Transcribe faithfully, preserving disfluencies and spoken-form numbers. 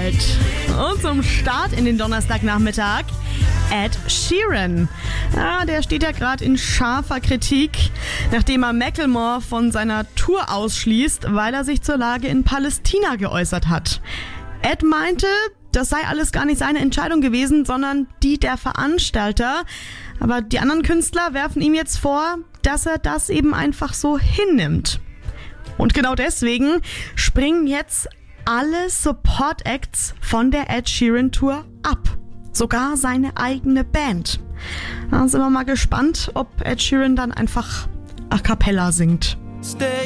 bald. Und zum Start in den Donnerstagnachmittag Ed Sheeran. Ja, der steht ja gerade in scharfer Kritik, nachdem er Macklemore von seiner Tour ausschließt, weil er sich zur Lage in Palästina geäußert hat. Ed meinte, das sei alles gar nicht seine Entscheidung gewesen, sondern die der Veranstalter. Aber die anderen Künstler werfen ihm jetzt vor, dass er das eben einfach so hinnimmt. Und genau deswegen springen jetzt alle Support-Acts von der Ed Sheeran Tour ab. Sogar seine eigene Band. Da sind wir mal gespannt, ob Ed Sheeran dann einfach a cappella singt. Stay